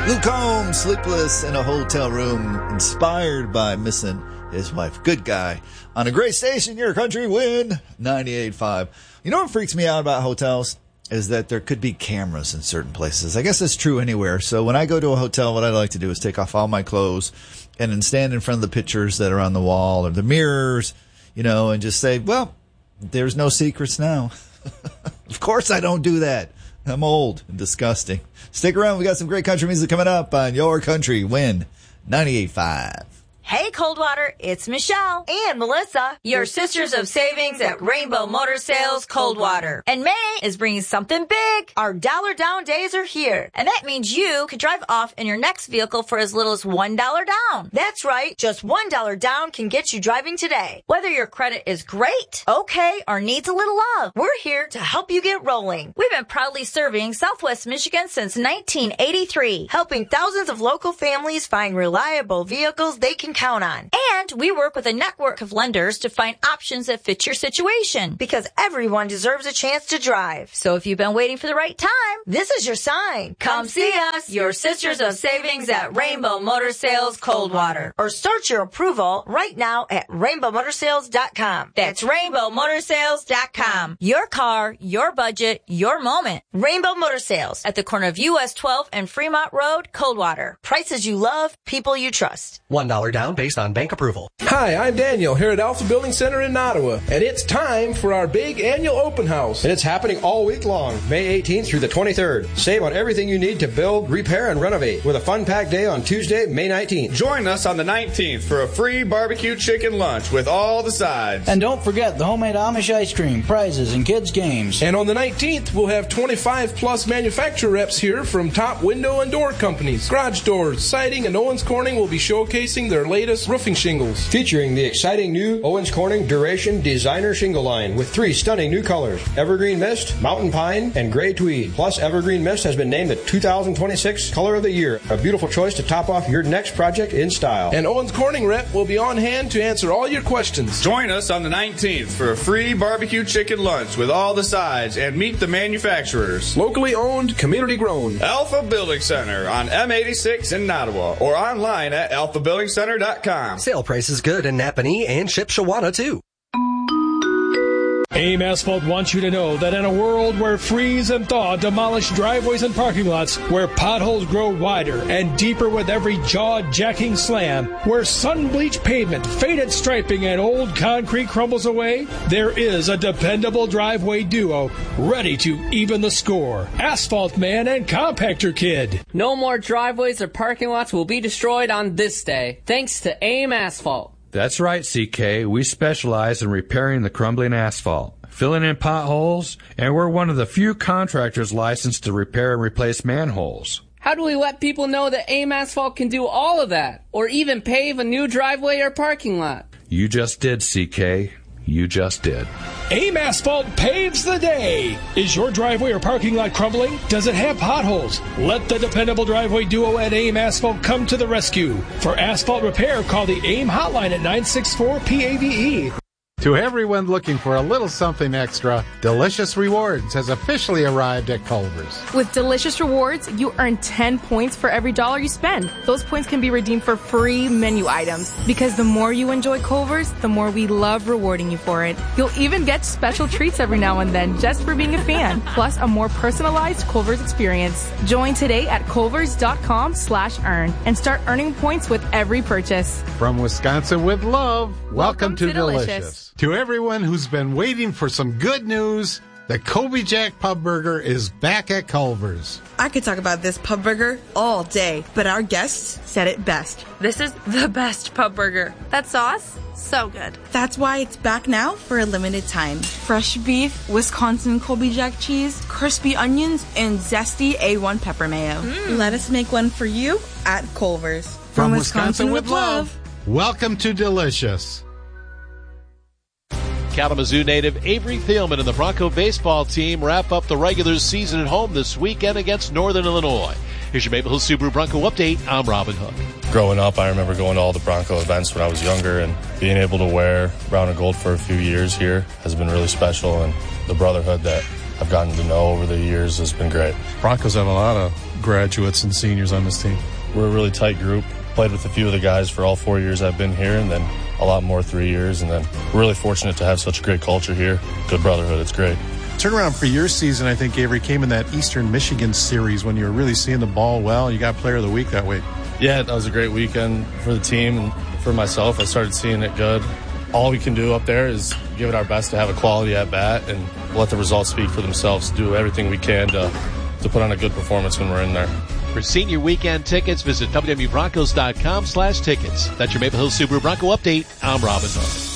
Luke Combs, sleepless in a hotel room, inspired by missing his wife. Good guy. On a great station, your country win, 98.5. You know what freaks me out about hotels? Is that there could be cameras in certain places. I guess that's true anywhere. So when I go to a hotel, what I like to do is take off all my clothes and then stand in front of the pictures that are on the wall or the mirrors, and just say, well, there's no secrets now. Of course I don't do that. I'm old and disgusting. Stick around. We got some great country music coming up on Your Country Win 98.5. Hey, Coldwater, it's Michelle and Melissa, your sisters of savings at Rainbow Motor Sales Coldwater. And May is bringing something big. Our dollar down days are here. And that means you could drive off in your next vehicle for as little as $1 down. That's right. Just $1 down can get you driving today. Whether your credit is great, okay, or needs a little love, we're here to help you get rolling. We've been proudly serving Southwest Michigan since 1983, helping thousands of local families find reliable vehicles they can count on. And we work with a network of lenders to find options that fit your situation, because everyone deserves a chance to drive. So if you've been waiting for the right time, this is your sign. Come see us, your sisters of savings at Rainbow Motor Sales Coldwater. Or start your approval right now at rainbowmotorsales.com. That's rainbowmotorsales.com. Your car, your budget, your moment. Rainbow Motor Sales at the corner of US 12 and Fremont Road, Coldwater. Prices you love, people you trust. $1 down based on bank approval. Hi, I'm Daniel here at Alpha Building Center in Ottawa, and it's time for our big annual open house. And it's happening all week long, May 18th through the 23rd. Save on everything you need to build, repair, and renovate with a fun-packed day on Tuesday, May 19th. Join us on the 19th for a free barbecue chicken lunch with all the sides. And don't forget the homemade Amish ice cream, prizes, and kids' games. And on the 19th, we'll have 25-plus manufacturer reps here from top window and door companies. Garage Doors, Siding, and Owens Corning will be showcasing their latest roofing shingles. Featuring the exciting new Owens Corning Duration Designer Shingle line with 3 stunning new colors, Evergreen Mist, Mountain Pine, and Gray Tweed. Plus, Evergreen Mist has been named the 2026 Color of the Year. A beautiful choice to top off your next project in style. And Owens Corning rep will be on hand to answer all your questions. Join us on the 19th for a free barbecue chicken lunch with all the sides and meet the manufacturers. Locally owned, community grown. Alpha Building Center on M86 in Nottawa or online at alphabuildingcenter.com. Sale price is good in Napanee and ship Shawana too. AIM Asphalt wants you to know that in a world where freeze and thaw demolish driveways and parking lots, where potholes grow wider and deeper with every jaw-jacking slam, where sun-bleached pavement, faded striping, and old concrete crumbles away, there is a dependable driveway duo ready to even the score. Asphalt Man and Compactor Kid. No more driveways or parking lots will be destroyed on this day, thanks to AIM Asphalt. That's right, CK. We specialize in repairing the crumbling asphalt, filling in potholes, and we're one of the few contractors licensed to repair and replace manholes. How do we let people know that AIM Asphalt can do all of that, or even pave a new driveway or parking lot? You just did, CK. You just did. AIM Asphalt paves the day. Is your driveway or parking lot crumbling? Does it have potholes? Let the dependable driveway duo at AIM Asphalt come to the rescue. For asphalt repair, call the AIM hotline at 964-PAVE. To everyone looking for a little something extra, Delicious Rewards has officially arrived at Culver's. With Delicious Rewards, you earn 10 points for every $1 you spend. Those points can be redeemed for free menu items. Because the more you enjoy Culver's, the more we love rewarding you for it. You'll even get special treats every now and then just for being a fan. Plus a more personalized Culver's experience. Join today at culvers.com/earn and start earning points with every purchase. From Wisconsin with love, welcome to Delicious. Delicious. To everyone who's been waiting for some good news, the Kobe Jack Pub Burger is back at Culver's. I could talk about this pub burger all day, but our guests said it best. This is the best pub burger. That sauce? So good. That's why it's back now for a limited time. Fresh beef, Wisconsin Kobe Jack cheese, crispy onions, and zesty A1 pepper mayo. Let us make one for you at Culver's. From Wisconsin with love, welcome to Delicious. Kalamazoo native Avery Thielman and the Bronco baseball team wrap up the regular season at home this weekend against Northern Illinois. Here's your Maple Hill Subaru Bronco update. I'm Robin Hook. Growing up, I remember going to all the Bronco events when I was younger, and being able to wear brown and gold for a few years here has been really special, and the brotherhood that I've gotten to know over the years has been great. Broncos have a lot of graduates and seniors on this team. We're a really tight group. Played with a few of the guys for all 4 years I've been here, and then a lot more 3 years. And then we're really fortunate to have such a great culture here. Good brotherhood. It's great. Turnaround for your season, I think, Avery, came in that Eastern Michigan series when you were really seeing the ball well. You got Player of the Week that week. Yeah, that was a great weekend for the team and for myself. I started seeing it good. All we can do up there is give it our best to have a quality at bat and let the results speak for themselves. Do everything we can to put on a good performance when we're in there. For senior weekend tickets, visit WWBroncos.com/tickets. That's your Maple Hills Subaru Bronco update. I'm Robin Hood.